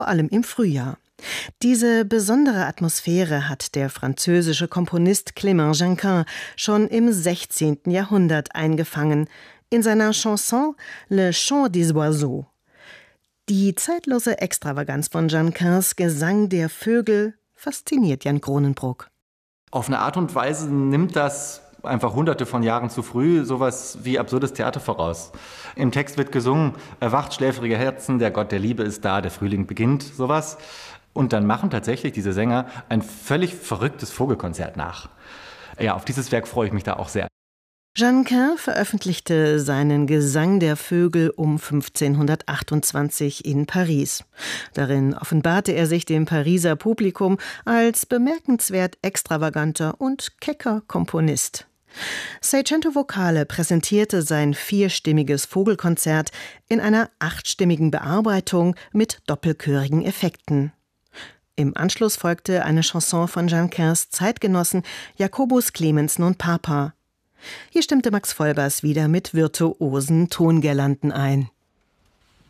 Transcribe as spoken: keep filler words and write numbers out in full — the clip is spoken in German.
vor allem im Frühjahr. Diese besondere Atmosphäre hat der französische Komponist Clément Janquin schon im sechzehnten Jahrhundert eingefangen, in seiner Chanson Le Chant des Oiseaux. Die zeitlose Extravaganz von Janquins Gesang der Vögel fasziniert Jan Kronenbruck. Auf eine Art und Weise nimmt das einfach hunderte von Jahren zu früh sowas wie absurdes Theater voraus. Im Text wird gesungen, erwacht schläfrige Herzen, der Gott der Liebe ist da, der Frühling beginnt, sowas. Und dann machen tatsächlich diese Sänger ein völlig verrücktes Vogelkonzert nach. Ja, auf dieses Werk freue ich mich da auch sehr. Janquin veröffentlichte seinen Gesang der Vögel um fünfzehnhundertachtundzwanzig in Paris. Darin offenbarte er sich dem Pariser Publikum als bemerkenswert extravaganter und kecker Komponist. Seicento Vocale präsentierte sein vierstimmiges Vogelkonzert in einer achtstimmigen Bearbeitung mit doppelchörigen Effekten. Im Anschluss folgte eine Chanson von Janquins Zeitgenossen Jacobus Clemensen und Papa. Hier stimmte Max Vollbers wieder mit virtuosen Tongirlanden ein.